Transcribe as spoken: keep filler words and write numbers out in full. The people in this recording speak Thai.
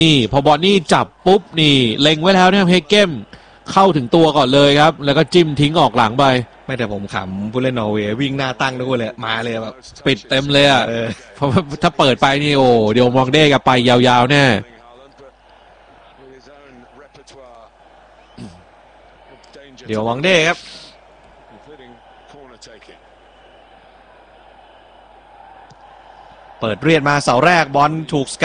นี่พอบอลนี่จับปุ๊บนี่เล็งไว้แล้วเนี่ยเฮเกมเข้าถึงตัวก่อนเลยครับแล้วก็จิ้มทิ้งออกหลังไปไม่แต่ผมขำผู้เล่นนอร์เวย์วิ่งหน้าตั้งทุกคนเลยมาเลยแบบปิดเต็มเลยอ่ะเออเพราะถ้าเปิดไปนี่โอ้เดี๋ยวมองเด้กับไปยาวๆแน่เดี๋ยวมองเด้ครับเปิดเรียดมาเสาแรกบอลถูกส